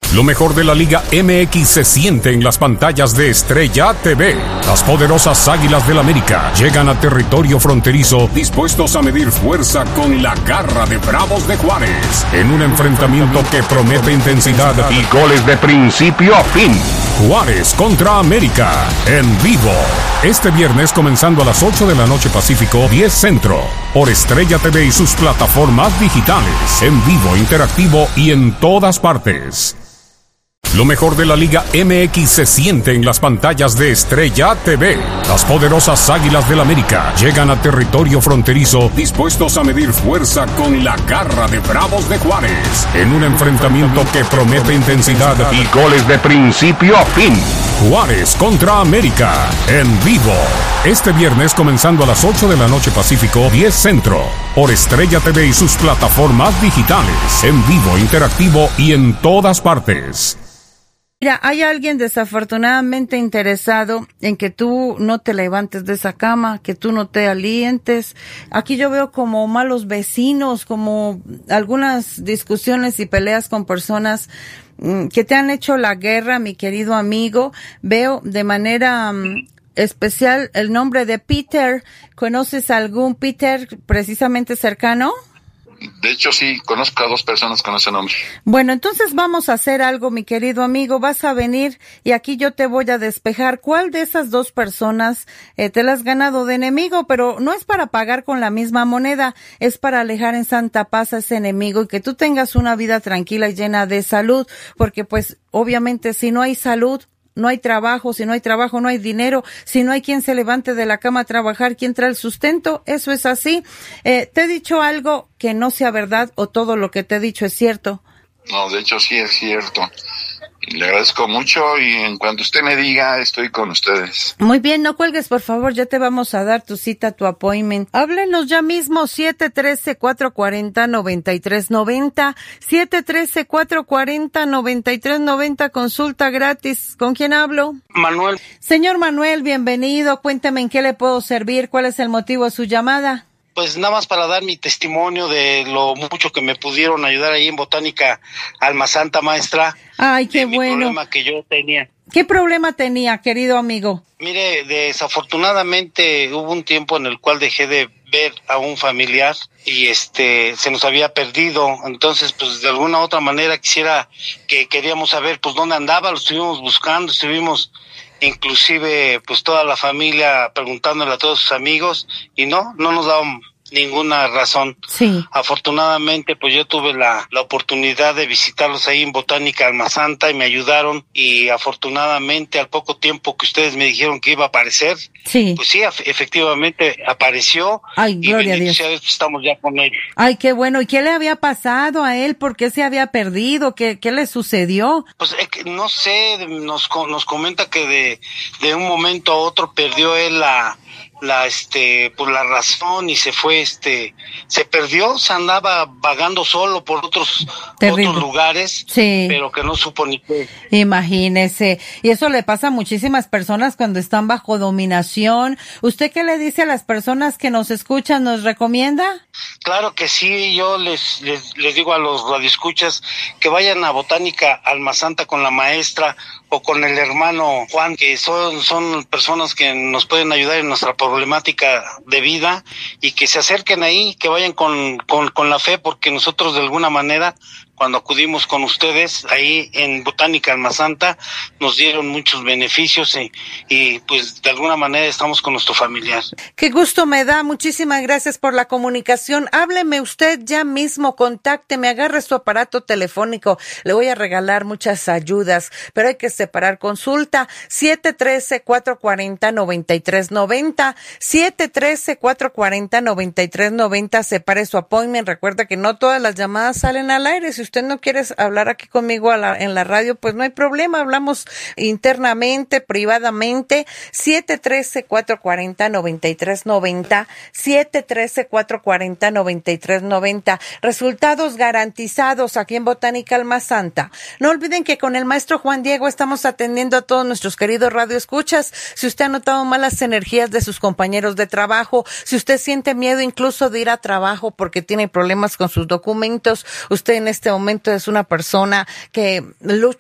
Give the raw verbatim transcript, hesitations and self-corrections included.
Lo mejor de la Liga M X se siente en las pantallas de Estrella T V. Las poderosas Águilas del América llegan a territorio fronterizo dispuestos a medir fuerza con la garra de Bravos de Juárez en un enfrentamiento que promete intensidad y goles de principio a fin. Juárez contra América en vivo. Este viernes comenzando a las ocho de la noche Pacífico, diez Centro. Por Estrella T V y sus plataformas digitales. En vivo, interactivo y en todas partes. Lo mejor de la Liga M X se siente en las pantallas de Estrella T V. Las poderosas Águilas del América llegan a territorio fronterizo dispuestos a medir fuerza con la garra de Bravos de Juárez en un enfrentamiento que promete intensidad y goles de principio a fin. Juárez contra América en vivo. Este viernes comenzando a las ocho de la noche Pacífico, diez Centro. Por Estrella T V y sus plataformas digitales. En vivo, interactivo y en todas partes. Mira, hay alguien desafortunadamente interesado en que tú no te levantes de esa cama, que tú no te alientes. Aquí yo veo como malos vecinos, como algunas discusiones y peleas con personas mm, que te han hecho la guerra, mi querido amigo. Veo de manera mm, especial el nombre de Peter. ¿Conoces algún Peter precisamente cercano? De hecho, sí, conozco a dos personas con ese nombre. Bueno, entonces vamos a hacer algo, mi querido amigo. Vas a venir y aquí yo te voy a despejar cuál de esas dos personas eh, te la has ganado de enemigo, pero no es para pagar con la misma moneda, es para alejar en santa paz a ese enemigo y que tú tengas una vida tranquila y llena de salud, porque pues obviamente si no hay salud, no hay trabajo, si no hay trabajo, no hay dinero, si no hay quien se levante de la cama a trabajar, quien trae el sustento, eso es así. Eh, ¿te he dicho algo que no sea verdad o todo lo que te he dicho es cierto? No, de hecho sí es cierto. Le agradezco mucho y en cuanto usted me diga, estoy con ustedes. Muy bien, no cuelgues, por favor, ya te vamos a dar tu cita, tu appointment. Háblenos ya mismo, siete uno tres, cuatro cuatro cero, nueve tres nueve cero, siete uno tres, cuatro cuatro cero, nueve tres nueve cero, consulta gratis. ¿Con quién hablo? Manuel. Señor Manuel, bienvenido, cuéntame en qué le puedo servir, cuál es el motivo de su llamada. Pues nada más para dar mi testimonio de lo mucho que me pudieron ayudar ahí en Botánica Alma Santa, maestra. Ay, qué de bueno. Mi problema que yo tenía. ¿Qué problema tenía, querido amigo? Mire, desafortunadamente hubo un tiempo en el cual dejé de ver a un familiar y este se nos había perdido. Entonces, pues de alguna u otra manera quisiera que queríamos saber pues dónde andaba, lo estuvimos buscando, estuvimos inclusive pues toda la familia preguntándole a todos sus amigos y no, no nos daban ninguna razón. Sí. Afortunadamente pues yo tuve la, la oportunidad de visitarlos ahí en Botánica Alma Santa y me ayudaron y afortunadamente al poco tiempo que ustedes me dijeron que iba a aparecer, sí, pues sí, efectivamente apareció. Ay, gloria y a Dios. Estamos ya con él. Ay, qué bueno. ¿Y qué le había pasado a él? ¿Por qué se había perdido? ¿Qué, qué le sucedió? Pues eh, no sé, nos, nos comenta que de, de un momento a otro perdió él la la este por la razón y se fue este se perdió, se andaba vagando solo por otros Terrible. otros lugares, sí, pero que no supo ni qué. Imagínese, y eso le pasa a muchísimas personas cuando están bajo dominación. ¿Usted qué le dice a las personas que nos escuchan? ¿Nos recomienda? Claro que sí, yo les les, les digo a los radioescuchas que vayan a Botánica Alma Santa con la maestra o con el hermano Juan, que son son personas que nos pueden ayudar en nuestra problemática de vida y que se acerquen ahí, que vayan con, con, con la fe, porque nosotros de alguna manera cuando acudimos con ustedes ahí en Botánica Alma Santa nos dieron muchos beneficios y, y pues de alguna manera estamos con nuestro familiar. Qué gusto me da, muchísimas gracias por la comunicación. Hábleme usted ya mismo, contácteme, agarre su aparato telefónico, le voy a regalar muchas ayudas, pero hay que separar consulta. Siete uno tres, cuatro cuatro cero, nueve tres nueve cero, siete uno tres, cuatro cuatro cero, nueve tres nueve cero, separe su appointment. Recuerda que no todas las llamadas salen al aire. Si usted no quiere hablar aquí conmigo a la, en la radio, pues no hay problema, hablamos internamente, privadamente. Siete uno tres, cuatro cuatro cero, nueve tres nueve cero, siete uno tres, cuatro cuatro cero, nueve tres nueve cero. Resultados garantizados aquí en Botánica Alma Santa. No olviden que con el maestro Juan Diego estamos atendiendo a todos nuestros queridos radioescuchas. Si usted ha notado malas energías de sus compañeros de trabajo, si usted siente miedo incluso de ir a trabajo porque tiene problemas con sus documentos, usted en este momento es una persona que lucha